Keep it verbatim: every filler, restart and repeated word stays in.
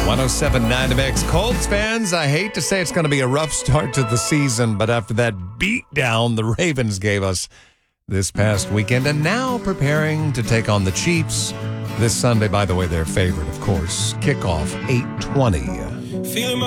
one oh seven point nine X. Colts fans, I hate to say it's going to be a rough start to the season, but after that beatdown the Ravens gave us this past weekend, and now preparing to take on the Chiefs this Sunday. By the way, their favorite, of course. Kickoff eight twenty. Feeling my